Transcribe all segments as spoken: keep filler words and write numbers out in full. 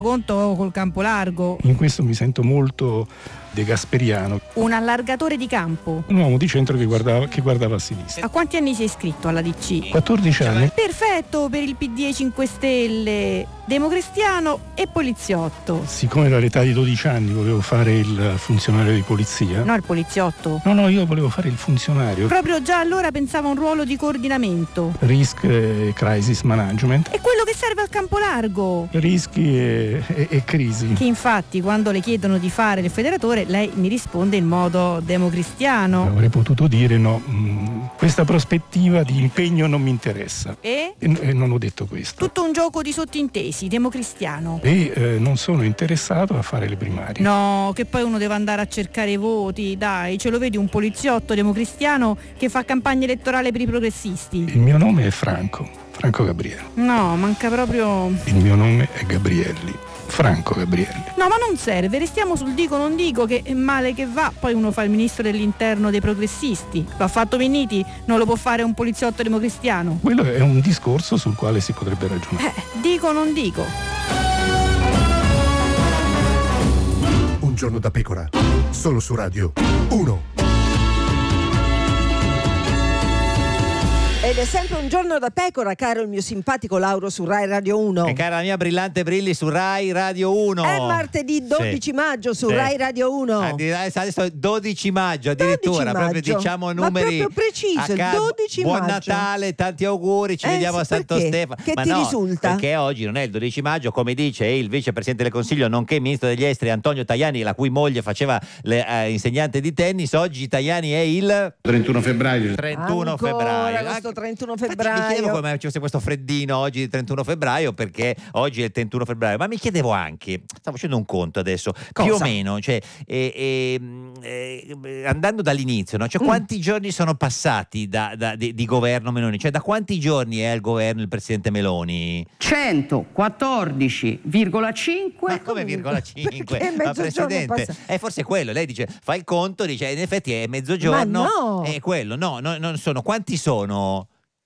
conto col campo largo. In questo mi sento molto degasperiano. Un allargatore di campo. Un uomo di centro che guardava, che guardava a sinistra. A quanti anni sei iscritto alla D C? quattordici anni. Perfetto per il P D e i cinque Stelle, democristiano e poliziotto. Siccome ero all'età di dodici anni volevo fare il funzionario di polizia. No, il poliziotto. No, no, io volevo fare il funzionario. Proprio già allora pensavo a un ruolo di coordinamento. Risk e crisis management. È quello che serve al campo largo. Rischi e, e, e crisi. Che infatti quando le chiedono di fare il federatore lei mi risponde in modo democristiano. Avrei potuto dire no, mh, questa prospettiva di impegno non mi interessa. E? E, e non ho detto questo. Tutto un gioco di sottintesi, democristiano. E eh, non sono interessato a fare le primarie. No, che poi uno deve andare a cercare i voti, dai, ce lo vedi un poliziotto democristiano che fa campagna elettorale per i progressisti? Il mio nome è Franco, Franco Gabrielli. No, manca proprio... Il mio nome è Gabrielli, Franco Gabrielli. No, ma non serve, restiamo sul dico non dico, che è male che va, poi uno fa il ministro dell'interno dei progressisti. Lo ha fatto Minniti, non lo può fare un poliziotto democristiano. Quello è un discorso sul quale si potrebbe ragionare. Eh, dico non dico. Un giorno da pecora, solo su Radio uno. Ed è sempre un giorno da pecora, caro il mio simpatico Lauro su Rai Radio uno. E cara la mia brillante Brilli su Rai Radio uno. È martedì dodici sì. maggio su sì. Rai Radio uno. Adesso è dodici maggio addirittura, dodici proprio maggio. diciamo Ma numeri. proprio preciso, il dodici Buon maggio. Natale, tanti auguri, ci Eh, vediamo a Santo perché? Stefano. Che Ma ti no, risulta? Perché oggi non è il dodici maggio, come dice il vicepresidente del Consiglio, nonché ministro degli esteri Antonio Tajani, la cui moglie faceva le, eh, insegnante di tennis. Oggi Tajani è il trentuno febbraio. trentuno Ancora febbraio. questo trentuno Infatti febbraio. mi chiedevo come ci fosse questo freddino oggi, trentuno febbraio, perché oggi è il trentuno febbraio, ma mi chiedevo anche, stavo facendo un conto adesso, Cosa? più o meno, cioè eh, eh, eh, andando dall'inizio, no? Cioè, quanti mm. giorni sono passati da, da, di, di governo Meloni? Cioè, da quanti giorni è al governo il presidente Meloni? centoquattordici virgola cinque. Ma come virgola cinque? Perché Ma mezzogiorno presidente, passa- è forse quello, lei dice, fa il conto, dice in effetti è mezzogiorno, Ma no! è quello, no, no, non sono, quanti sono?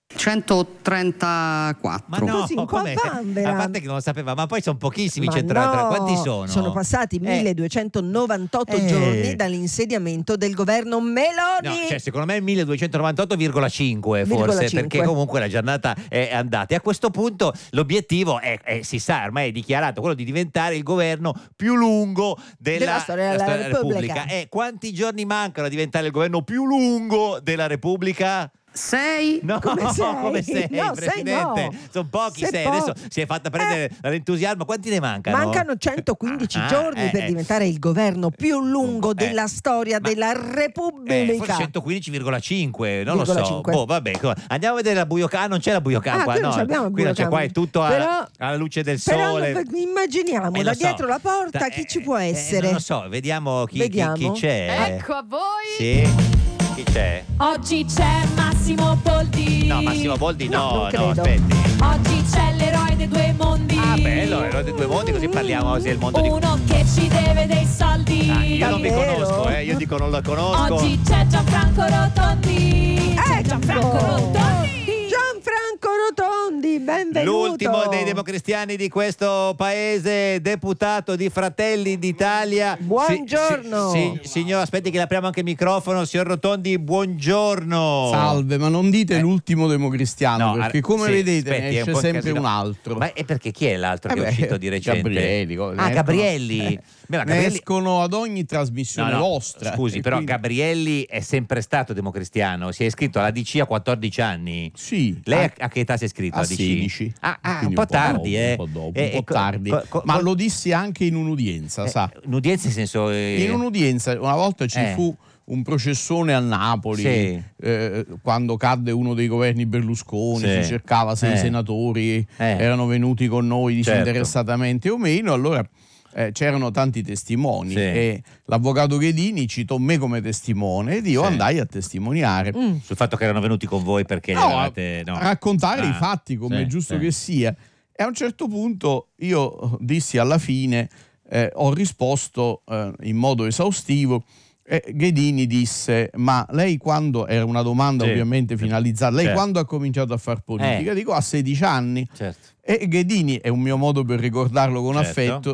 centotrentaquattro. Ma no, Così, qua come? vanvera. A parte che non lo sapeva, ma poi sono pochissimi Ma centrali. no, Quanti sono? Sono passati Eh. milleduecentonovantotto Eh. giorni dall'insediamento del governo Meloni. No, cioè secondo me milleduecentonovantotto virgola cinque forse, Virgola cinque. perché comunque la giornata è andata. E a questo punto l'obiettivo è, è, si sa, ormai è dichiarato, quello di diventare il governo più lungo della, Della storia della storia Repubblica. E quanti giorni mancano a diventare il governo più lungo della Repubblica? sei. No, Come sei? come sei, No, sei Presidente? no. Sono pochi, Sei sei. po- Adesso si è fatta prendere dall'entusiasmo. Quanti ne mancano? Mancano centoquindici Ah, giorni eh, per eh. diventare il governo più lungo Eh. della storia Ma- della Eh, Repubblica. forse centoquindici virgola cinque, non lo Virgola so. cinque. Boh, vabbè, co- andiamo a vedere la Buio Camp. Non c'è la Buio Camp Ah, qua, qui non no. c'abbiamo il Qui non Buio c'è, qua è Camp. tutto a- Però- alla luce del Però sole. non- immaginiamo Eh, da lo so. dietro la porta Da- chi eh, ci può eh, essere. non lo so, vediamo chi, chi- Vediamo. chi c'è. Ecco a voi. Sì. Chi c'è? Oggi c'è Massimo Boldi. No, Massimo Boldi No, no, non no, credo. aspetti. Oggi c'è l'eroe dei due mondi. Ah, bello, eroe dei due mondi, così parliamo così del mondo di... Uno che ci deve dei soldi. Ah, io non vi Davvero? conosco, eh, io dico non la conosco. Oggi c'è Gianfranco Rotondi. C'è Ecco. Gianfranco Rotondi. Gianfranco Rotondi, benvenuto. L'ultimo dei democristiani di questo paese, deputato di Fratelli d'Italia. Buongiorno. Si- si- signor, aspetti che le apriamo anche il microfono. Signor Rotondi, buongiorno. Salve, ma non dite Eh. l'ultimo democristiano, No, perché ar- come sì, vedete aspetti, è ne un esce po' sempre casino. un altro. Ma è perché chi è l'altro Eh che è beh, uscito di recente? Gabrielli, co- Ah, ne Gabrielli. escono- Beh, ma ne Gabrielli- escono ad ogni trasmissione No, no, vostra. Scusi, e però quindi- Gabrielli è sempre stato democristiano. Si è iscritto alla D C a quattordici anni. Sì. Lei a- a che età si è iscritto a alla D C? sedici. Ah, ah, un Quindi po' tardi, dopo, eh. un po' dopo, Eh, un po' eh, co- tardi. co- co- ma co- lo dissi anche in un'udienza, eh, sa. Un'udienza in senso... eh, In un'udienza una volta ci Eh. fu un processone a Napoli, Sì. eh, quando cadde uno dei governi Berlusconi, Sì. si cercava se Eh. i senatori Eh. erano venuti con noi Certo. disinteressatamente o meno, allora eh, c'erano tanti testimoni Sì. e l'avvocato Ghedini citò me come testimone ed io Sì. andai a testimoniare. Mm. Sul fatto che erano venuti con voi perché No, li avevate... No. a raccontare Ah, i fatti come sì, è giusto sì. che sia. E a un certo punto io dissi alla fine, eh, ho risposto eh, in modo esaustivo E Ghedini disse: ma lei quando, era una domanda Sì. ovviamente finalizzata, lei Certo. quando ha cominciato a far politica? Eh. Dico a sedici anni. Certo. E Ghedini, è un mio modo per ricordarlo con Certo. affetto,